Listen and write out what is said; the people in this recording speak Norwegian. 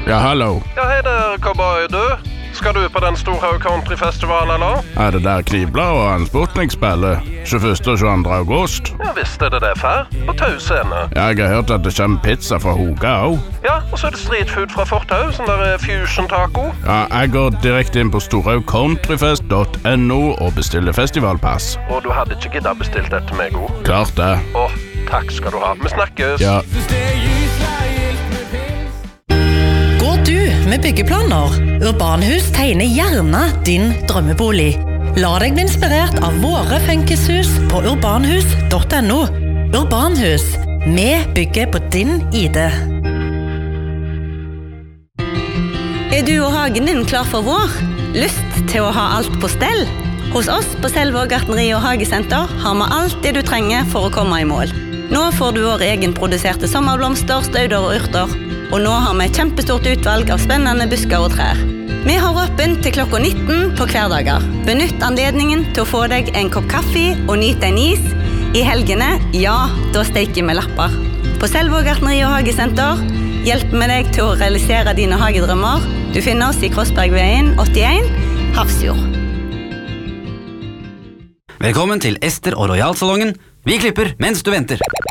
Ja, hallo. Ja, hej där, cowboy du. Ska du på den Storhaug Countryfestivalen eller? Er det der Knibla og en Sputnik-spiller? 21. og 22. august? Ja, visst är det där på Tausene. Jeg har hørt at det kommer pizza fra Hoga også. Ja, och så är det street food fra Forthaus, den där fusion taco. Ja, jeg går direkte inn på storhaugcountryfest.no og bestiller festivalpass. Och du hade inte giddat bestilt det till mig, god. Klart det. Åh, tack ska du ha. Vi snakkes. Ja. Går du med byggeplaner? Urbanhus tegner gjerne din drømmebolig. La deg bli inspirert av våre funkishus på urbanhus.no. Urbanhus. Vi bygger på din ID. Du og hagen din klar for vår? Lyst til å ha alt på stell? Hos oss på Selvåg Gartneri og Hagesenter har vi alt det du trenger for å komme i mål. Nå får du vår egenproduserte sommerblomster, stauder og urter. Og nå har vi et kjempestort utvalg av spennende busker og trær. Vi har åpent til klokka 19 på hverdager. Benytt anledningen til å få deg en kopp kaffe og nyte en is. I helgene, ja, da steker vi lapper. På Selvåg Gartneri og Hagesenter hjelper vi deg til å realisere dine hagedrømmer. Du finner oss i Krossbergveien 81, Hafrsfjord. Velkommen til Ester og Royal-salongen. Vi klipper mens du venter.